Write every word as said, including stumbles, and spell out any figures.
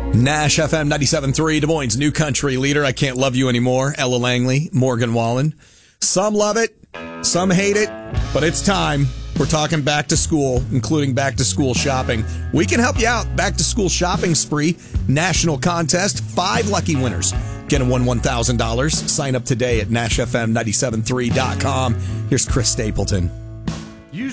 Nash F M ninety-seven point three, Des Moines' new country leader. I Can't Love You Anymore. Ella Langley, Morgan Wallen. Some love it, some hate it, but it's time. We're talking back to school, including back to school shopping. We can help you out. Back to school shopping spree, national contest, five lucky winners. Gonna win one thousand dollars. Sign up today at nash f m nine seven three dot com. Here's Chris Stapleton.